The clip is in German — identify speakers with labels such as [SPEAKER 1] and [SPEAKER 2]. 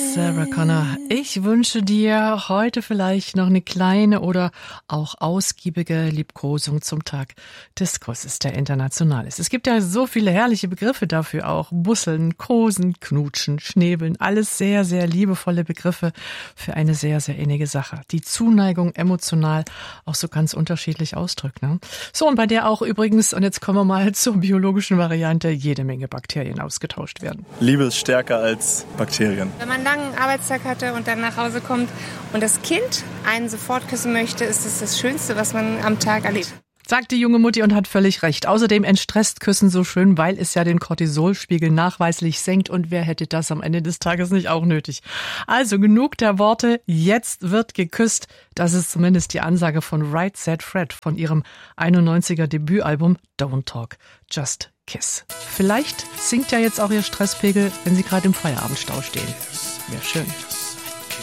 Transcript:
[SPEAKER 1] Sarah Connor, ich wünsche dir heute vielleicht noch eine kleine oder auch ausgiebige Liebkosung zum Tag des Kusses, der international ist. Es gibt ja so viele herrliche Begriffe dafür auch. Busseln, kosen, knutschen, schnäbeln, alles sehr, sehr liebevolle Begriffe für eine sehr, sehr innige Sache. Die Zuneigung emotional auch so ganz unterschiedlich ausdrückt. Ne? So, und bei der auch übrigens, und jetzt kommen wir mal zur biologischen Variante, jede Menge Bakterien ausgetauscht werden.
[SPEAKER 2] Liebe ist stärker als Bakterien.
[SPEAKER 3] Wenn man einen langen Arbeitstag hatte und dann nach Hause kommt und das Kind einen sofort küssen möchte, ist es das Schönste, was man am Tag erlebt.
[SPEAKER 1] Sagt die junge Mutti und hat völlig recht. Außerdem entstresst Küssen so schön, weil es ja den Cortisolspiegel nachweislich senkt. Und wer hätte das am Ende des Tages nicht auch nötig? Also genug der Worte, jetzt wird geküsst. Das ist zumindest die Ansage von Right Said Fred von ihrem 91er Debütalbum Don't Talk, Just Kiss. Vielleicht sinkt ja jetzt auch ihr Stresspegel, wenn Sie gerade im Feierabendstau stehen. Wäre schön.